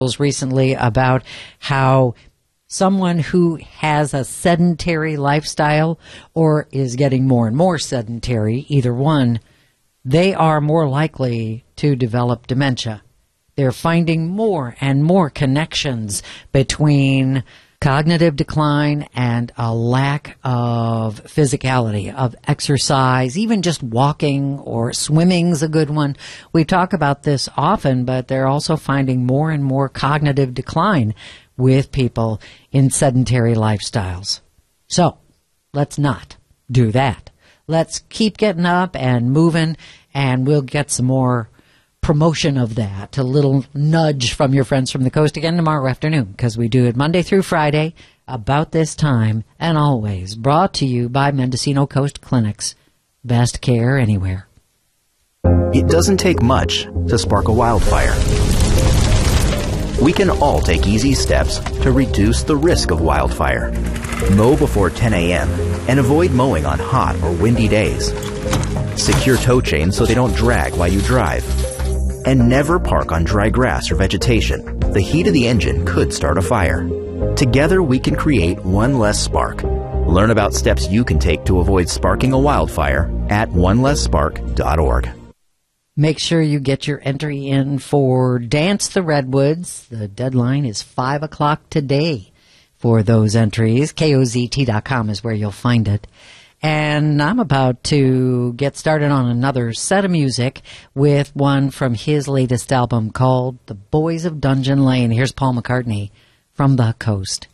recently about how someone who has a sedentary lifestyle or is getting more and more sedentary, either one, they are more likely to develop dementia. They're finding more and more connections between cognitive decline and a lack of physicality, of exercise, even just walking or swimming's a good one. We talk about this often, but they're also finding more and more cognitive decline with people in sedentary lifestyles. So let's not do that. Let's keep getting up and moving, and we'll get some more promotion of that, a little nudge from your friends from the coast again tomorrow afternoon, because we do it Monday through Friday about this time, and always brought to you by Mendocino Coast Clinics. Best care anywhere. It doesn't take much to spark a wildfire. We can all take easy steps to reduce the risk of wildfire. Mow before 10 a.m. and avoid mowing on hot or windy days. Secure tow chains so they don't drag while you drive. And never park on dry grass or vegetation. The heat of the engine could start a fire. Together we can create one less spark. Learn about steps you can take to avoid sparking a wildfire at onelessspark.org. Make sure you get your entry in for Dance the Redwoods. The deadline is 5 o'clock today for those entries. KOZT.com is where you'll find it. And I'm about to get started on another set of music with one from his latest album called The Boys of Dungeon Lane. Here's Paul McCartney from the coast.